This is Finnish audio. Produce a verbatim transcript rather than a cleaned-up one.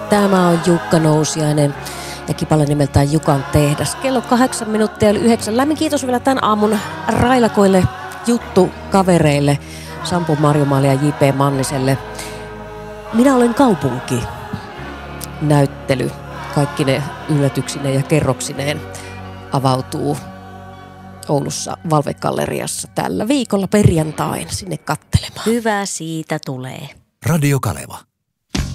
Tämä on Jukka Nousiainen ja kipale nimeltään Jukan tehdas. Kello kahdeksan minuuttia eli yhdeksän. Lämmin kiitos vielä tämän aamun railakoille juttukavereille, Sampo Marjomalle ja J P Manniselle. Minä olen kaupunki. Näyttely kaikki ne yllätyksineen ja kerroksineen avautuu Oulussa Valve-galleriassa tällä viikolla perjantain sinne katselemaan. Hyvä siitä tulee. Radio Kaleva.